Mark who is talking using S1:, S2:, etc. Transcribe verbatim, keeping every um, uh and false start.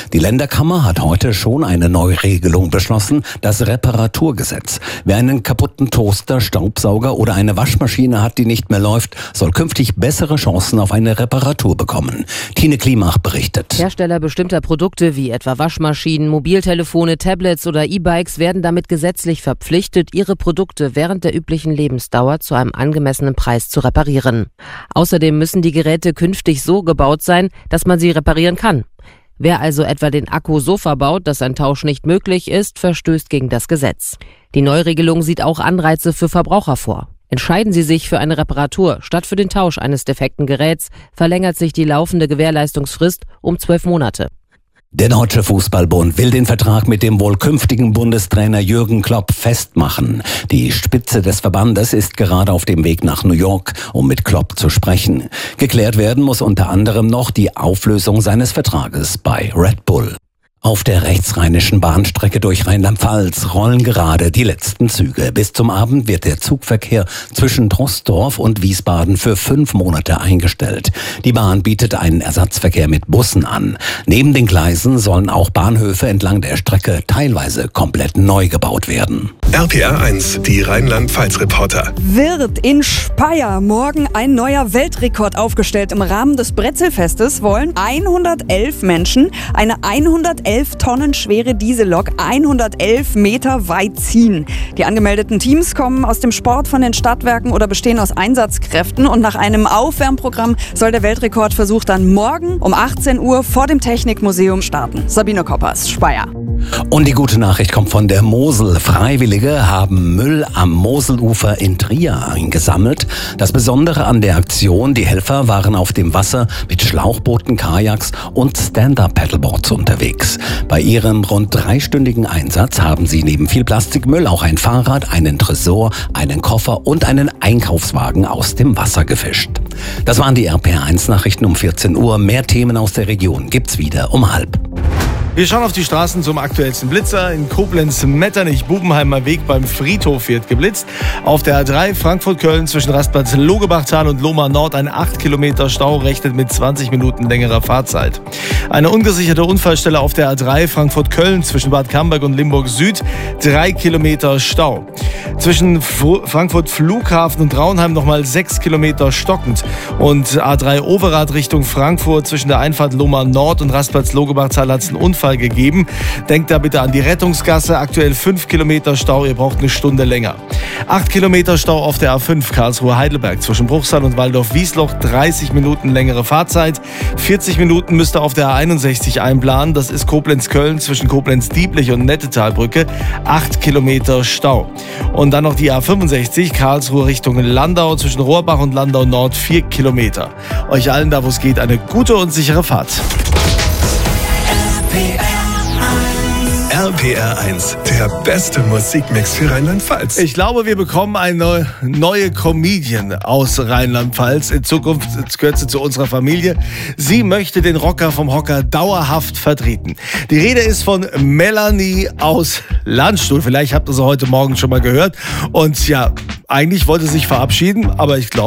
S1: Die Länderkammer hat heute schon eine Neuregelung beschlossen, das Reparaturgesetz. Wer einen kaputten Toaster, Staubsauger oder eine Waschmaschine hat, die nicht mehr läuft, soll künftig bessere Chancen auf eine Reparatur bekommen. Tine Klimach berichtet.
S2: Hersteller bestimmter Produkte wie etwa Waschmaschinen, Mobiltelefone, Tablets oder E-Bikes werden damit gesetzlich verpflichtet, ihre Produkte während der üblichen Lebensdauer zu einem angemessenen Preis zu reparieren. Außerdem müssen die Geräte künftig so gebaut sein, dass man sie reparieren kann. Wer also etwa den Akku so verbaut, dass ein Tausch nicht möglich ist, verstößt gegen das Gesetz. Die Neuregelung sieht auch Anreize für Verbraucher vor. Entscheiden Sie sich für eine Reparatur statt für den Tausch eines defekten Geräts, verlängert sich die laufende Gewährleistungsfrist um zwölf Monate.
S1: Der Deutsche Fußballbund will den Vertrag mit dem wohl künftigen Bundestrainer Jürgen Klopp festmachen. Die Spitze des Verbandes ist gerade auf dem Weg nach New York, um mit Klopp zu sprechen. Geklärt werden muss unter anderem noch die Auflösung seines Vertrages bei Red Bull. Auf der rechtsrheinischen Bahnstrecke durch Rheinland-Pfalz rollen gerade die letzten Züge. Bis zum Abend wird der Zugverkehr zwischen Troisdorf und Wiesbaden für fünf Monate eingestellt. Die Bahn bietet einen Ersatzverkehr mit Bussen an. Neben den Gleisen sollen auch Bahnhöfe entlang der Strecke teilweise komplett neu gebaut werden.
S3: R P R eins, die Rheinland-Pfalz-Reporter.
S4: Wird in Speyer morgen ein neuer Weltrekord aufgestellt. Im Rahmen des Brezelfestes wollen hundertelf Menschen eine hundertelf Tonnen schwere Diesellok hundertelf Meter weit ziehen. Die angemeldeten Teams kommen aus dem Sport, von den Stadtwerken oder bestehen aus Einsatzkräften. Und nach einem Aufwärmprogramm soll der Weltrekordversuch dann morgen um achtzehn Uhr vor dem Technikmuseum starten. Sabine Koppers, Speyer.
S1: Und die gute Nachricht kommt von der Mosel. Freiwillige haben Müll am Moselufer in Trier eingesammelt. Das Besondere an der Aktion, die Helfer waren auf dem Wasser mit Schlauchbooten, Kajaks und Stand-Up-Paddleboards unterwegs. Bei ihrem rund dreistündigen Einsatz haben sie neben viel Plastikmüll auch ein Fahrrad, einen Tresor, einen Koffer und einen Einkaufswagen aus dem Wasser gefischt. Das waren die R P R eins Nachrichten um vierzehn Uhr. Mehr Themen aus der Region gibt's wieder um halb.
S5: Wir schauen auf die Straßen zum aktuellsten Blitzer. In Koblenz-Metternich-Bubenheimer Weg beim Friedhof wird geblitzt. Auf der A drei Frankfurt-Köln zwischen Rastplatz Logebachtal und Lohmar Nord ein acht Kilometer Stau, rechnet mit zwanzig Minuten längerer Fahrzeit. Eine ungesicherte Unfallstelle auf der A drei Frankfurt-Köln zwischen Bad Camberg und Limburg Süd, drei Kilometer Stau. Zwischen Frankfurt Flughafen und Traunheim nochmal sechs Kilometer stockend. Und A drei Overath Richtung Frankfurt zwischen der Einfahrt Lohmar Nord und Rastplatz Logebachtal hat es einen Unfall gegeben. Denkt da bitte an die Rettungsgasse. Aktuell fünf Kilometer Stau, ihr braucht eine Stunde länger. acht Kilometer Stau auf der A fünf Karlsruhe-Heidelberg zwischen Bruchsal und Waldorf-Wiesloch, dreißig Minuten längere Fahrzeit. vierzig Minuten müsst ihr auf der A einundsechzig einplanen. Das ist Koblenz-Köln zwischen Koblenz-Dieblich und Nettetalbrücke, acht Kilometer Stau. Und dann noch die A fünfundsechzig Karlsruhe Richtung Landau zwischen Rohrbach und Landau Nord, vier Kilometer. Euch allen, da wo es geht, eine gute und sichere Fahrt.
S3: R P R eins, der beste Musikmix für Rheinland-Pfalz.
S5: Ich glaube, wir bekommen eine neue Comedian aus Rheinland-Pfalz. In Zukunft gehört sie zu unserer Familie. Sie möchte den Rocker vom Hocker dauerhaft vertreten. Die Rede ist von Melanie aus Landstuhl. Vielleicht habt ihr sie heute Morgen schon mal gehört. Und ja, eigentlich wollte sie sich verabschieden, aber ich glaube,